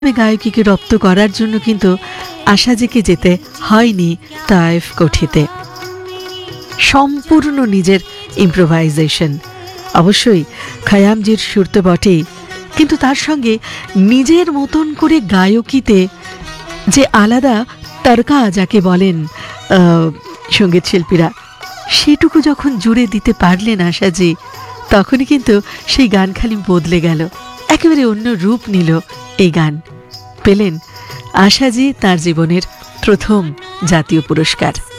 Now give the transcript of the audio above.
গায়কীকে রপ্ত করার জন্য কিন্তু আশাজিকে যেতে হয়নি তায়েফ কোঠিতে। সম্পূর্ণ নিজের ইম্প্রোভাইজেশন। অবশ্যই খয়ামজির সুর তো বটেই, কিন্তু তার সঙ্গে নিজের মতন করে গায়কীতে যে আলাদা তরকা যাকে বলেন সঙ্গীত শিল্পীরা, সেটুকু যখন জুড়ে দিতে পারলেন আশাজি, তখনই কিন্তু সেই গান খালি বদলে গেল, একেবারে অন্য রূপ নিল এই গান। পেলেন আশাজি তার জীবনের প্রথম জাতীয় পুরস্কার।